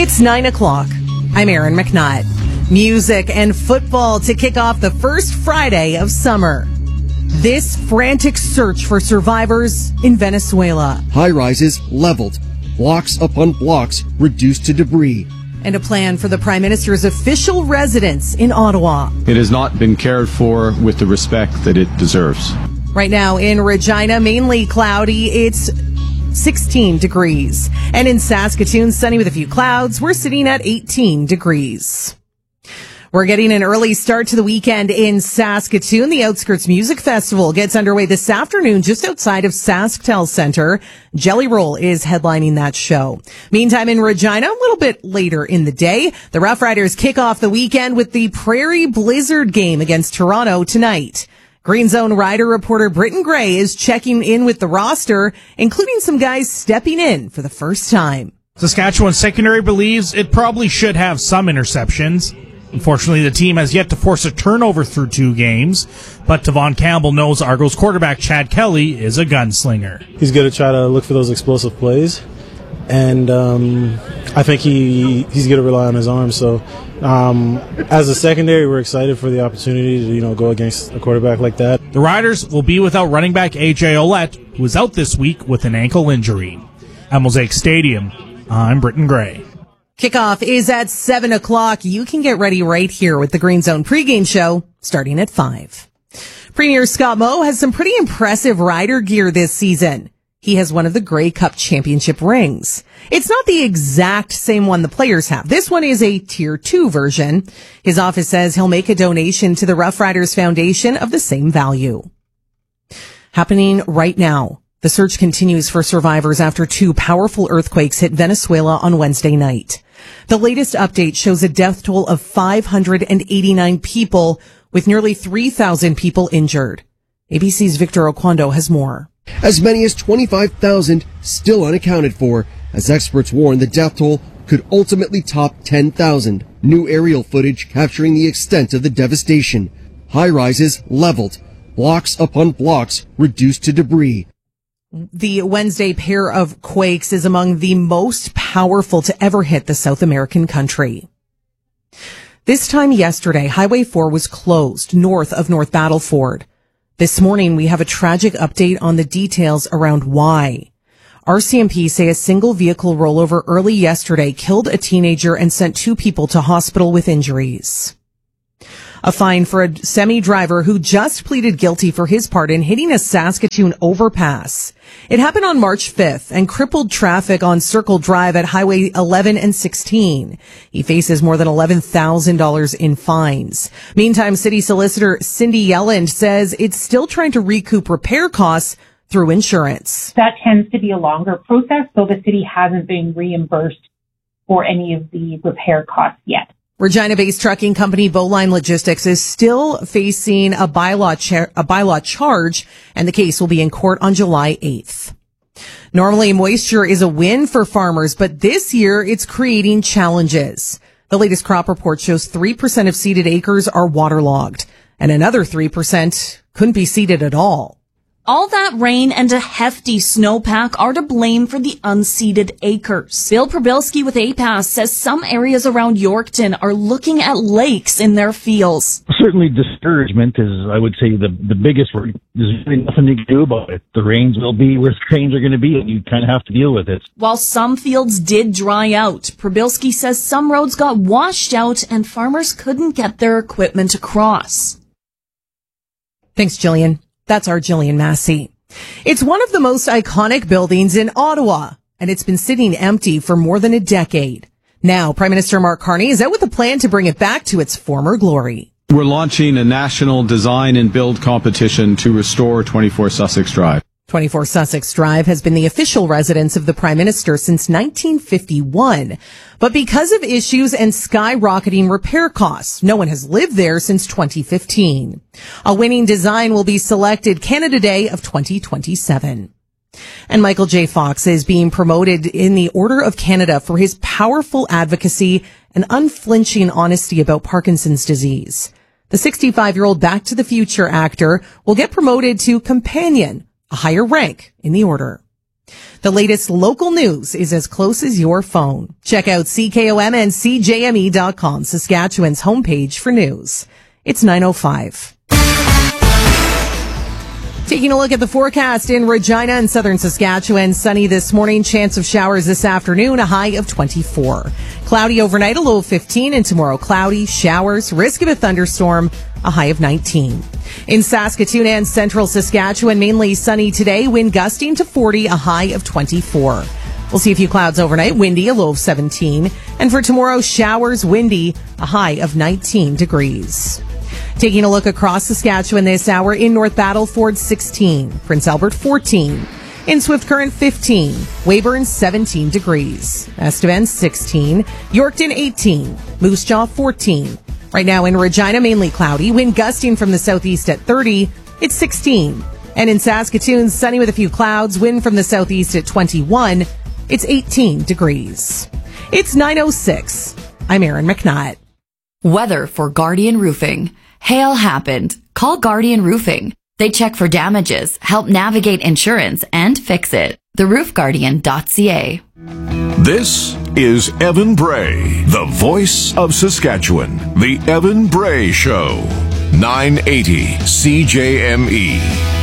It's 9 o'clock. I'm Erin McNutt. Music and football to kick off the first Friday of summer. This frantic search for survivors in Venezuela. High rises leveled, blocks upon blocks reduced to debris. And a plan for the Prime Minister's official residence in Ottawa. It has not been cared for with the respect that it deserves. Right now in Regina, mainly cloudy. It's 16 degrees. And in Saskatoon, sunny with a few clouds. We're sitting at 18 degrees. We're getting an early start to the weekend in Saskatoon. The Outskirts Music Festival gets underway this afternoon just outside of SaskTel Centre. Jelly Roll is headlining that show. Meantime, in Regina, a little bit later in the day, the Rough Riders kick off the weekend with the Prairie Blizzard game against Toronto tonight. Green Zone Rider reporter Britton Gray is checking in with the roster, including some guys stepping in for the first time. Saskatchewan secondary believes it probably should have some interceptions. Unfortunately, the team has yet to force a turnover through 2 games, but Tavon Campbell knows Argos quarterback Chad Kelly is a gunslinger. He's going to try to look for those explosive plays, and I think he's going to rely on his arm. So as a secondary, we're excited for the opportunity to go against a quarterback like that. The Riders will be without running back A.J. Ouellette, who is out this week with an ankle injury. At Mosaic Stadium, I'm Britton Gray. Kickoff is at 7 o'clock. You can get ready right here with the Green Zone pregame show starting at 5. Premier Scott Moe has some pretty impressive rider gear this season. He has one of the Grey Cup championship rings. It's not the exact same one the players have. This one is a Tier 2 version. His office says he'll make a donation to the Rough Riders Foundation of the same value. Happening right now. The search continues for survivors after 2 powerful earthquakes hit Venezuela on Wednesday night. The latest update shows a death toll of 589 people, with nearly 3,000 people injured. ABC's Victor Oquando has more. As many as 25,000 still unaccounted for, as experts warn the death toll could ultimately top 10,000. New aerial footage capturing the extent of the devastation. High rises leveled, blocks upon blocks reduced to debris. The Wednesday pair of quakes is among the most powerful to ever hit the South American country. This time yesterday, Highway 4 was closed north of North Battleford. This morning, we have a tragic update on the details around why. RCMP say a single vehicle rollover early yesterday killed a teenager and sent 2 people to hospital with injuries. A fine for a semi-driver who just pleaded guilty for his part in hitting a Saskatoon overpass. It happened on March 5th and crippled traffic on Circle Drive at Highway 11 and 16. He faces more than $11,000 in fines. Meantime, City Solicitor Cindy Yelland says it's still trying to recoup repair costs through insurance. That tends to be a longer process, so the city hasn't been reimbursed for any of the repair costs yet. Regina-based trucking company Bowline Logistics is still facing a bylaw charge, and the case will be in court on July 8th. Normally, moisture is a win for farmers, but this year it's creating challenges. The latest crop report shows 3% of seeded acres are waterlogged, and another 3% couldn't be seeded at all. All that rain and a hefty snowpack are to blame for the unseeded acres. Bill Probilski with APAS says some areas around Yorkton are looking at lakes in their fields. Certainly discouragement is, I would say, the biggest word. There's really nothing you can do about it. The rains will be where the rains are going to be, and you kind of have to deal with it. While some fields did dry out, Probilski says some roads got washed out and farmers couldn't get their equipment across. Thanks, Jillian. That's our Jillian Massey. It's one of the most iconic buildings in Ottawa, and it's been sitting empty for more than a decade. Now, Prime Minister Mark Carney is out with a plan to bring it back to its former glory. We're launching a national design and build competition to restore 24 Sussex Drive. 24 Sussex Drive has been the official residence of the Prime Minister since 1951. But because of issues and skyrocketing repair costs, no one has lived there since 2015. A winning design will be selected Canada Day of 2027. And Michael J. Fox is being promoted in the Order of Canada for his powerful advocacy and unflinching honesty about Parkinson's disease. The 65-year-old Back to the Future actor will get promoted to Companion, a higher rank in the order. The latest local news is as close as your phone. Check out CKOM and CJME.com, Saskatchewan's homepage for news. It's 9:05. Taking a look at the forecast in Regina and southern Saskatchewan. Sunny this morning, chance of showers this afternoon, a high of 24. Cloudy overnight, a low of 15, and tomorrow cloudy, showers, risk of a thunderstorm, a high of 19. In Saskatoon and central Saskatchewan, mainly sunny today, wind gusting to 40, a high of 24. We'll see a few clouds overnight, windy, a low of 17. And for tomorrow, showers, windy, a high of 19 degrees. Taking a look across Saskatchewan this hour, in North Battleford 16, Prince Albert 14, in Swift Current 15, Weyburn 17 degrees, Estevan 16, Yorkton 18, Moose Jaw 14. Right now in Regina, mainly cloudy, wind gusting from the southeast at 30, it's 16. And in Saskatoon, sunny with a few clouds, wind from the southeast at 21, it's 18 degrees. It's 9:06. I'm Erin McNutt. Weather for Guardian Roofing. Hail happened. Call Guardian Roofing. They check for damages, help navigate insurance, and fix it. TheRoofGuardian.ca. This is Evan Bray, the voice of Saskatchewan. The Evan Bray Show. 980 CJME.